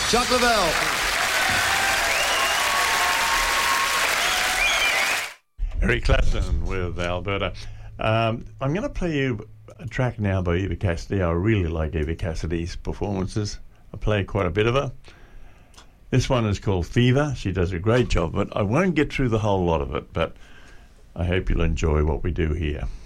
Chuck Leavell. Eric Clapton with Alberta. I'm going to play you a track now by Eva Cassidy. I really like Eva Cassidy's performances. I play quite a bit of her. This one is called Fever. She does a great job, but I won't get through the whole lot of it, but I hope you'll enjoy what we do here.